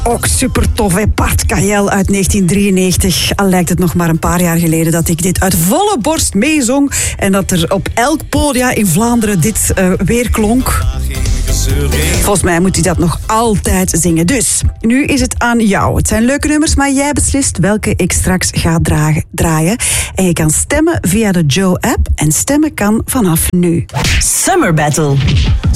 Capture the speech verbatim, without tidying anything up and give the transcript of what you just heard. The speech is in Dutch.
Ook super tof, hè? Bart Kael uit negentien drieënnegentig. Al lijkt het nog maar een paar jaar geleden dat ik dit uit volle borst meezong. En dat er op elk podia in Vlaanderen dit uh, weer klonk. Volgens mij moet hij dat nog altijd zingen. Dus, nu is het aan jou. Het zijn leuke nummers, maar jij beslist welke ik straks ga dragen, draaien. En je kan stemmen via de Joe-app. En stemmen kan vanaf nu. Summer Battle.